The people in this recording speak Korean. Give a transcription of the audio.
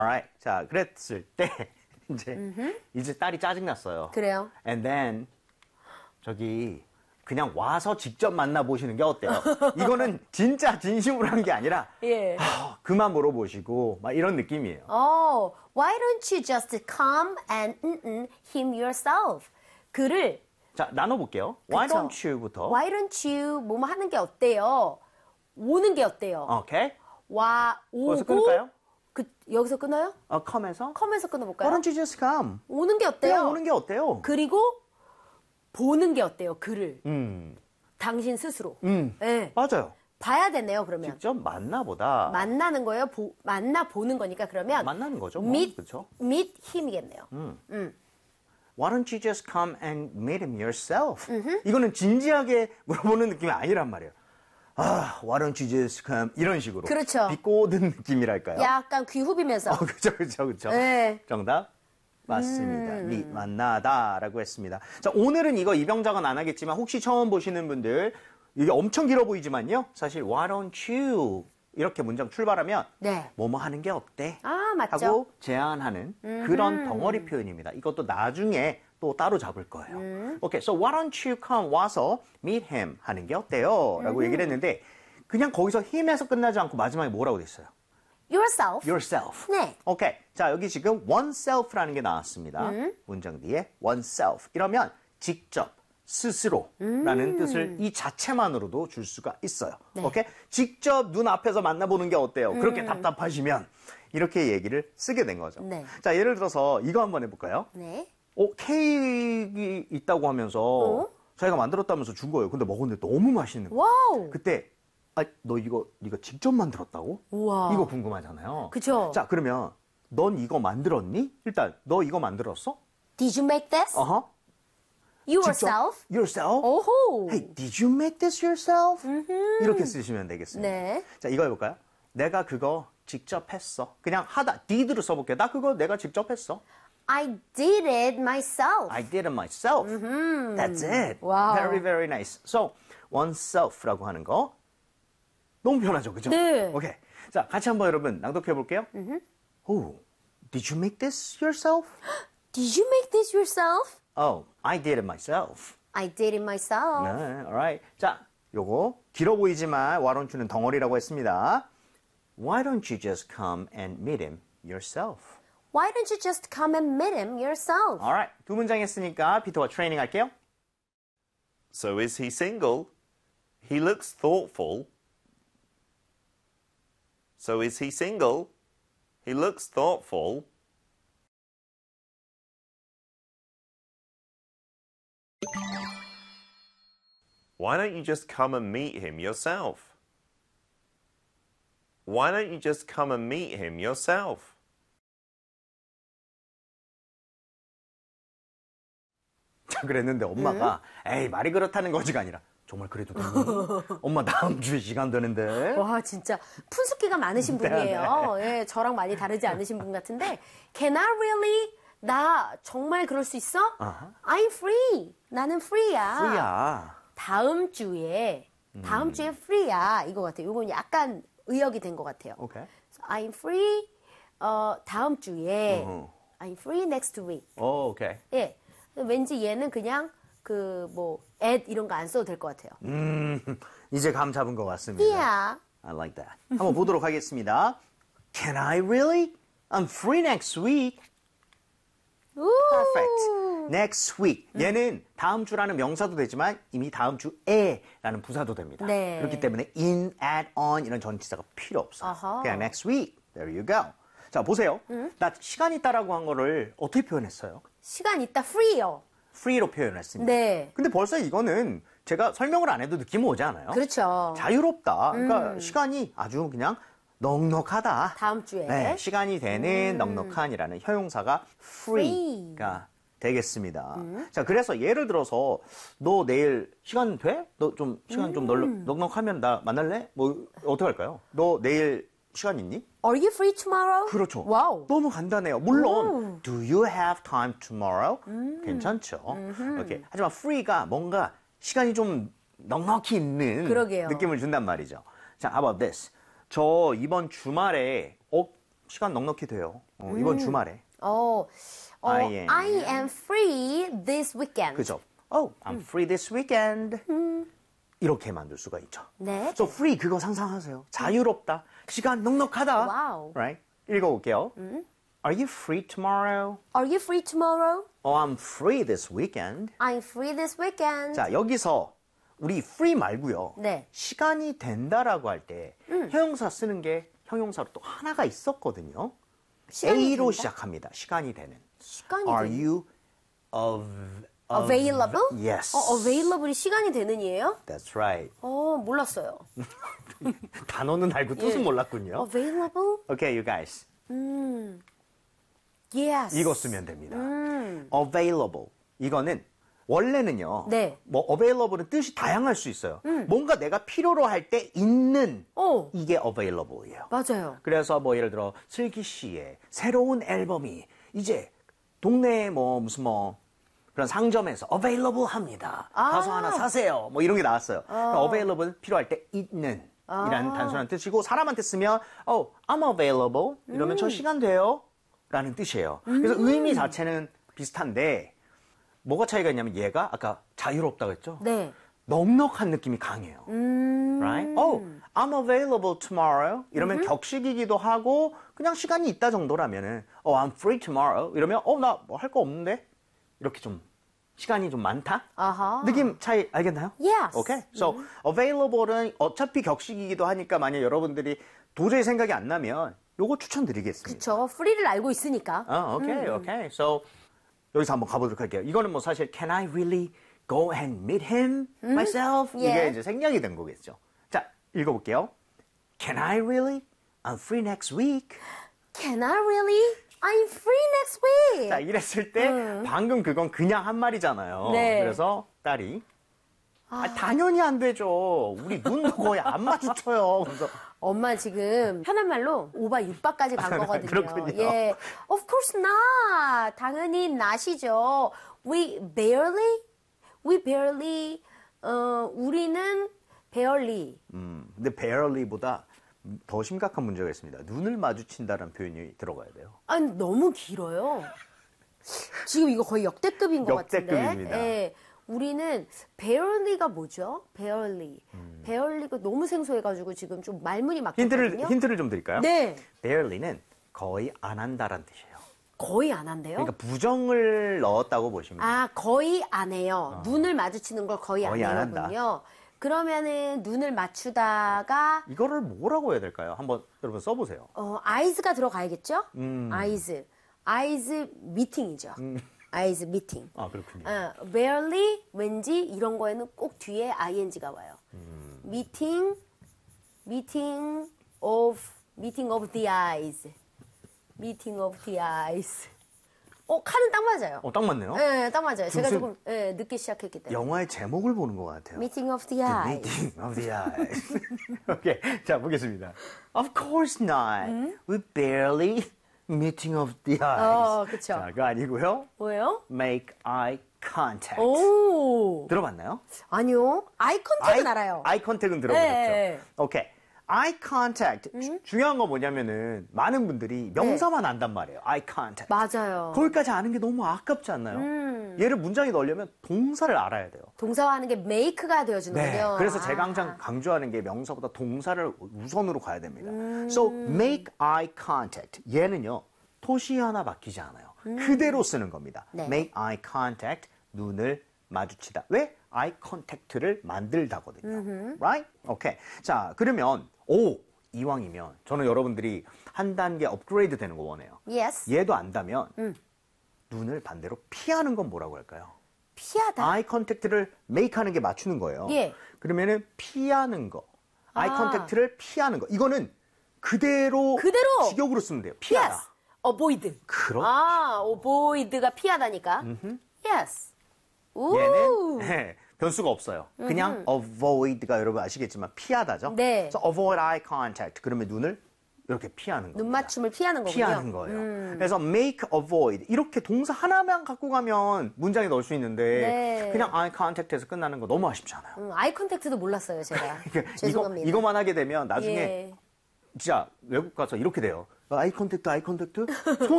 Alright. 자, 그랬을 때 이제 딸이 짜증났어요. 그래요? And then 저기 그냥 와서 직접 만나보시는 게 어때요? 이거는 진짜 진심으로 한 게 아니라 예. 그만 물어보시고 막 이런 느낌이에요. Why don't you just come and him yourself? 그를 자, 나눠볼게요. Why 그쵸? don't you부터. Why don't you 뭐뭐 하는 게 어때요? 오는 게 어때요? 오케이. 오고 거기서 끊을까요? 여기서 끊어요? come에서? 컴에서 끊어볼까요? Why don't you just come? 오는 게 어때요? 그냥 오는 게 어때요? 그리고 보는 게 어때요? 그를. 당신 스스로. 네. 맞아요. 봐야 되네요, 그러면. 직접 만나보다. 만나는 거예요? 만나보는 거니까 그러면. 만나는 거죠. 뭐. 그렇죠? meet him이겠네요. Why don't you just come and meet him yourself? 이거는 진지하게 물어보는 느낌이 아니란 말이에요. Why don't you just come? 이런 식으로. 그렇죠. 비꼬든 느낌이랄까요? 약간 귀 후비면서. 그렇죠. 네. 정답 맞습니다. 만나다라고 했습니다. 자, 오늘은 이거 이병작은 안 하겠지만 혹시 처음 보시는 분들 이게 엄청 길어 보이지만요. 사실 Why don't you? 이렇게 문장 출발하면 네. 뭐뭐 하는 게 어때? 맞죠. 하고 제안하는 그런 덩어리 표현입니다. 이것도 나중에 또 따로 잡을 거예요. 오케이, so why don't you come 와서 meet him 하는 게 어때요? 라고 얘기를 했는데 그냥 거기서 him에서 끝나지 않고 마지막에 뭐라고 됐어요? yourself. yourself. 네. 오케이, 자 여기 지금 oneself라는 게 나왔습니다. 문장 뒤에 oneself. 이러면 직접, 스스로라는 뜻을 이 자체만으로도 줄 수가 있어요. 네. 오케이? 직접 눈앞에서 만나보는 게 어때요? 그렇게 답답하시면 이렇게 얘기를 쓰게 된 거죠. 네. 자, 예를 들어서 이거 한번 해볼까요? 네. 케이크 있다고 하면서 자기가 만들었다면서 준 거예요. 근데 먹었는데 너무 맛있는 거예요. 와우. 그때 너 이거 네가 직접 만들었다고? 우와. 이거 궁금하잖아요. 그죠. 자, 그러면 넌 이거 만들었니? 일단 너 이거 만들었어? Did you make this? yourself? Yourself? 오호. Hey, did you make this yourself? 이렇게 쓰시면 되겠습니다. 네. 자, 이거 해볼까요? 내가 그거 직접 했어. 그냥 하다, did로 써볼게요. 나 그거 내가 직접 했어. I did it myself. I did it myself. That's it. Wow. Very, very nice. So, oneself라고 하는 거 너무 편하죠, 그죠? 네. 오케이. 자, 같이 한번 여러분 낭독해 볼게요. Oh, did you make this yourself? Did you make this yourself? Oh, I did it myself. I did it myself. 네, alright. 자, 요거 길어 보이지만 why don't you는 덩어리라고 했습니다. Why don't you just come and meet him yourself? Why don't you just come and meet him yourself? Alright. 두 문장 했으니까 피터와 트레이닝 할게요. So is he single? He looks thoughtful. So is he single? He looks thoughtful. Why don't you just come and meet him yourself? Why don't you just come and meet him yourself? 자, 그랬는데 엄마가 에이, 말이 그렇다는 거지가 아니라 정말 그래도 되니? 엄마 다음 주에 시간 되는데. 와, 진짜 푼숙기가 많으신 분이에요. 예, 저랑 많이 다르지 않으신 분 같은데 Can I really? 나 정말 그럴 수 있어? I'm free. 나는 free야. free야. 다음 주에 free야. 이거 같아요. 이건 약간 의역이 된 것 같아요. 오케이. So I'm free. 다음 주에 I'm free next week. 오, 오케이. 예. 왠지 얘는 그냥 at 이런 거 안 써도 될 것 같아요. 이제 감 잡은 것 같습니다. Yeah. I like that. 한번 보도록 하겠습니다. Can I really? I'm free next week. Perfect. Next week. 얘는 다음 주라는 명사도 되지만 이미 다음 주에라는 부사도 됩니다. 네. 그렇기 때문에 in, at, on 이런 전치사가 필요 없어요. 아하. 그냥 next week. There you go. 자, 보세요. 나 시간 있다라고 한 거를 어떻게 표현했어요? 시간 있다 free요. free로 표현했습니다. 네. 근데 벌써 이거는 제가 설명을 안 해도 느낌 오지 않아요? 그렇죠. 자유롭다. 그러니까 시간이 아주 그냥 넉넉하다. 다음 주에. 네, 시간이 되는 넉넉한이라는 형용사가 free가 되겠습니다. 자, 그래서 예를 들어서 너 내일 시간 돼? 너 좀 시간 좀 넉넉하면 나 만날래? 뭐 어떻게 할까요? 너 내일 시간 있니? Are you free tomorrow? 그렇죠. 와우. 너무 간단해요. 물론 do you have time tomorrow? 괜찮죠. 오케이. 하지만 free가 뭔가 시간이 좀 넉넉히 있는 그러게요. 느낌을 준단 말이죠. 자, how about this? 저 이번 주말에 시간 넉넉히 돼요. 이번 주말에. I am free this weekend. 그죠? Oh, I'm free this weekend. 이렇게 만들 수가 있죠. 네. So free 그거 상상하세요. 자유롭다. 시간 넉넉하다. 와우. Right? 읽어볼게요. Are you free tomorrow? Are you free tomorrow? Oh, I'm free this weekend. I'm free this weekend. 자, 여기서 우리 free 말고요. 네. 시간이 된다라고 할 때 형용사 쓰는 게 형용사로 또 하나가 있었거든요. 시간이 A로 된다? 시작합니다. 시간이 되는. 시간이 Are 되는. you available? Yes. available이 시간이 되는이에요? That's right. 몰랐어요. 단어는 알고 뜻은 몰랐군요. available? Okay, you guys. Yes. 이거 쓰면 됩니다. available. 이거는 원래는요. 네. 뭐 available은 뜻이 다양할 수 있어요. 뭔가 내가 필요로 할 때 있는 이게 available이에요. 맞아요. 그래서 뭐 예를 들어 슬기 씨의 새로운 앨범이 이제 동네 뭐 무슨 뭐 그런 상점에서 available 합니다. 가서 하나 사세요. 뭐 이런 게 나왔어요. available은 필요할 때 있는 이라는 단순한 뜻이고 사람한테 쓰면 I'm available 이러면 저 시간 돼요 라는 뜻이에요. 그래서 의미 자체는 비슷한데 뭐가 차이가 있냐면 얘가 아까 자유롭다고 했죠? 네. 넉넉한 느낌이 강해요. Right? Oh, I'm available tomorrow. 이러면 격식이기도 하고 그냥 시간이 있다 정도라면은 I'm free tomorrow. 이러면 나 뭐 할 거 없는데? 이렇게 좀 시간이 좀 많다? 아하. 느낌 차이 알겠나요? Yes. Okay. So, available은 어차피 격식이기도 하니까 만약 여러분들이 도저히 생각이 안 나면 요거 추천드리겠습니다. 그쵸. free를 알고 있으니까. Okay. So, 여기서 한번 가보도록 할게요. 이거는 뭐 사실 can I really go and meet him myself? 이게 예. 이제 생략이 된 거겠죠. 자, 읽어볼게요. Can I really? I'm free next week. Can I really? I'm free next week. 자, 이랬을 때 방금 그건 그냥 한 말이잖아요. 네. 그래서 딸이 당연히 안 되죠. 우리 눈도 거의 안 마주쳐요. 그래서 엄마 지금 편한 말로 5박 6박까지 간 거거든요. 그렇군요. 예, of course not. 당연히 not이죠. We barely, 우리는 barely. 근데 barely보다 더 심각한 문제가 있습니다. 눈을 마주친다는 표현이 들어가야 돼요. 아니 너무 길어요. 지금 이거 거의 역대급인 것 같은데. 역대급입니다. 예, 우리는 barely가 뭐죠? barely가 너무 생소해가지고 지금 좀 말문이 막혔거든요. 힌트를 좀 드릴까요? 네. barely는 거의 안 한다라는 뜻이에요. 거의 안 한대요. 그러니까 부정을 넣었다고 보시면 돼요. 거의 안 해요. 눈을 마주치는 걸 거의 거의 안 안 한다. 해요군요. 그러면은 눈을 맞추다가 이거를 뭐라고 해야 될까요? 한번 여러분 써보세요. eyes가 들어가야겠죠? eyes meeting이죠. eyes meeting. 아, 그렇군요. barely 왠지 이런 거에는 꼭 뒤에 ing가 와요. meeting of the eyes. meeting of the eyes. 칸은 딱 맞아요. 딱 맞네요. 네, 딱 맞아요. 제가 무슨 조금 늦게 시작했기 때문에. 영화의 제목을 보는 것 같아요. meeting of the eyes. Meeting of the eyes. 오케이, 자 보겠습니다. Of course not. We barely meeting of the eyes. 그쵸. 자, 그거 아니고요. 뭐예요? Make eye contact. 오. 들어봤나요? 아니요. eye contact은 알아요. 아이 컨택은 들어보셨죠? 네. 오케이. eye contact. 중요한 건 뭐냐면은 많은 분들이 명사만 안단 말이에요. eye contact. 맞아요. 거기까지 아는 게 너무 아깝지 않나요? 얘를 문장에 넣으려면 동사를 알아야 돼요. 동사화하는 게 make가 되어주는군요. 네. 그래서 제가 항상 강조하는 게 명사보다 동사를 우선으로 가야 됩니다. So make eye contact. 얘는요. 토시 하나 바뀌지 않아요. 그대로 쓰는 겁니다. 네. make eye contact. 눈을 마주치다. 왜? eye contact를 만들다거든요. Right? 오케이. 자, 그러면 이왕이면 저는 여러분들이 한 단계 업그레이드 되는 거 원해요. Yes. 얘도 안다면 눈을 반대로 피하는 건 뭐라고 할까요? 피하다. 아이 컨택트를 make 하는 게 맞추는 거예요. 예. 그러면은 피하는 거. 아이 컨택트를 피하는 거. 이거는 그대로 직역으로 쓰면 돼요. 피하다. Yes. avoid. 그렇죠. avoid가 피하다니까. Yes. 오. 얘는 변수가 없어요. 그냥 avoid가 여러분 아시겠지만 피하다죠. 네. 그래서 avoid eye contact. 그러면 눈을 이렇게 피하는 거예요. 눈 맞춤을 피하는 거군요. 피하는 거예요. 그래서 make, avoid 이렇게 동사 하나만 갖고 가면 문장에 넣을 수 있는데 네. 그냥 eye contact에서 끝나는 거 너무 아쉽잖아요. 아이 컨택트도 몰랐어요, 제가. 죄송합니다. 이거만 하게 되면 나중에 예. 진짜 외국 가서 이렇게 돼요. 아이 컨택트.